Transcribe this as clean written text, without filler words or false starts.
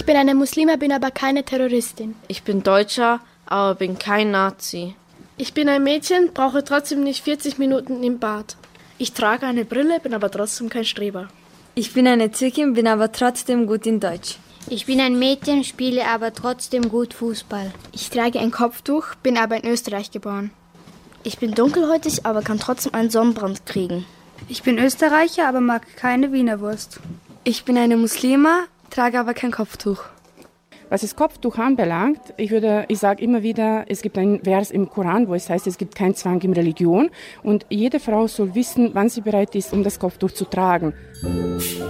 Ich bin eine Muslima, bin aber keine Terroristin. Ich bin Deutscher, aber bin kein Nazi. Ich bin ein Mädchen, brauche trotzdem nicht 40 Minuten im Bad. Ich trage eine Brille, bin aber trotzdem kein Streber. Ich bin eine Türkin, bin aber trotzdem gut in Deutsch. Ich bin ein Mädchen, spiele aber trotzdem gut Fußball. Ich trage ein Kopftuch, bin aber in Österreich geboren. Ich bin dunkelhäutig, aber kann trotzdem einen Sonnenbrand kriegen. Ich bin Österreicher, aber mag keine Wiener Wurst. Ich bin eine Muslima, trage aber kein Kopftuch. Was das Kopftuch anbelangt, ich sage immer wieder, es gibt einen Vers im Koran, wo es heißt, es gibt keinen Zwang in Religion und jede Frau soll wissen, wann sie bereit ist, um das Kopftuch zu tragen.